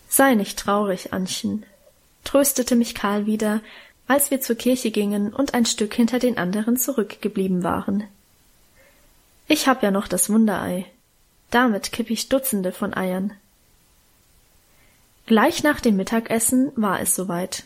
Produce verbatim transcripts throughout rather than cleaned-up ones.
»Sei nicht traurig, Annchen«, tröstete mich Karl wieder, als wir zur Kirche gingen und ein Stück hinter den anderen zurückgeblieben waren. »Ich hab ja noch das Wunderei. Damit kipp ich Dutzende von Eiern.« Gleich nach dem Mittagessen war es soweit.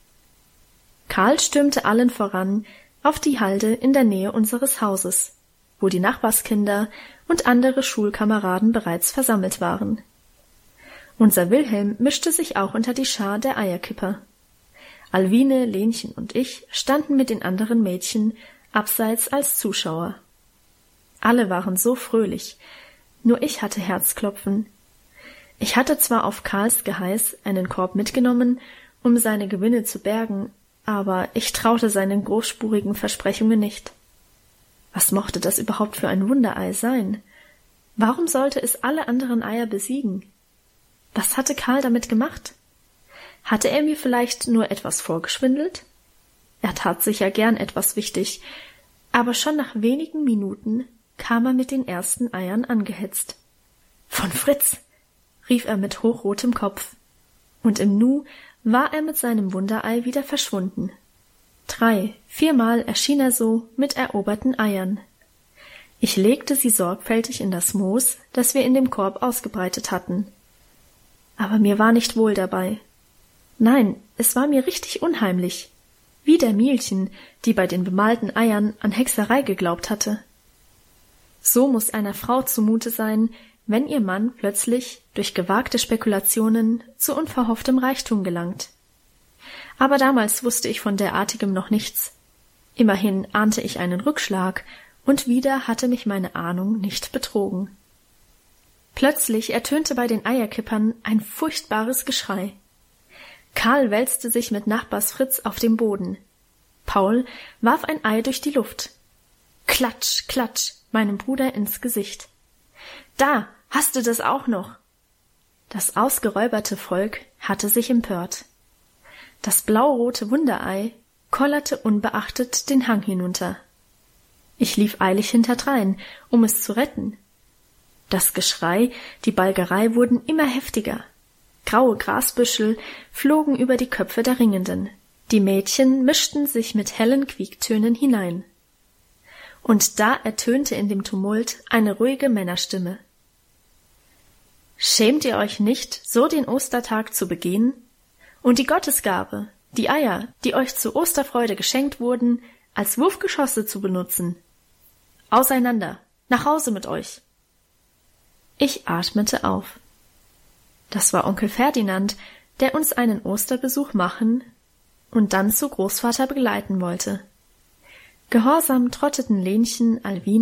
Karl stürmte allen voran auf die Halde in der Nähe unseres Hauses, wo die Nachbarskinder und andere Schulkameraden bereits versammelt waren. Unser Wilhelm mischte sich auch unter die Schar der Eierkipper. Alwine, Lenchen und ich standen mit den anderen Mädchen abseits als Zuschauer. Alle waren so fröhlich, nur ich hatte Herzklopfen. Ich hatte zwar auf Karls Geheiß einen Korb mitgenommen, um seine Gewinne zu bergen, aber ich traute seinen großspurigen Versprechungen nicht. Was mochte das überhaupt für ein Wunderei sein? Warum sollte es alle anderen Eier besiegen? Was hatte Karl damit gemacht? Hatte er mir vielleicht nur etwas vorgeschwindelt? Er tat sicher gern etwas wichtig, aber schon nach wenigen Minuten kam er mit den ersten Eiern angehetzt. »Von Fritz«, rief er mit hochrotem Kopf, und im Nu war er mit seinem Wunderei wieder verschwunden. Drei, viermal erschien er so mit eroberten Eiern. Ich legte sie sorgfältig in das Moos, das wir in dem Korb ausgebreitet hatten. Aber mir war nicht wohl dabei. Nein, es war mir richtig unheimlich, wie der Mielchen, die bei den bemalten Eiern an Hexerei geglaubt hatte. So muß einer Frau zumute sein, wenn ihr Mann plötzlich durch gewagte Spekulationen zu unverhofftem Reichtum gelangt. Aber damals wusste ich von derartigem noch nichts. Immerhin ahnte ich einen Rückschlag, und wieder hatte mich meine Ahnung nicht betrogen. Plötzlich ertönte bei den Eierkippern ein furchtbares Geschrei. Karl wälzte sich mit Nachbars Fritz auf dem Boden. Paul warf ein Ei durch die Luft. Klatsch, klatsch, meinem Bruder ins Gesicht. »Da, hast du das auch noch?« Das ausgeräuberte Volk hatte sich empört. Das blaurote Wunderei kollerte unbeachtet den Hang hinunter. Ich lief eilig hinterdrein, um es zu retten. Das Geschrei, die Balgerei wurden immer heftiger. Graue Grasbüschel flogen über die Köpfe der Ringenden. Die Mädchen mischten sich mit hellen Quiektönen hinein. Und da ertönte in dem Tumult eine ruhige Männerstimme. »Schämt ihr euch nicht, so den Ostertag zu begehen? Und die Gottesgabe, die Eier, die euch zur Osterfreude geschenkt wurden, als Wurfgeschosse zu benutzen? Auseinander, nach Hause mit euch!« Ich atmete auf. Das war Onkel Ferdinand, der uns einen Osterbesuch machen und dann zu Großvater begleiten wollte. Gehorsam trotteten Lenchen, Alwine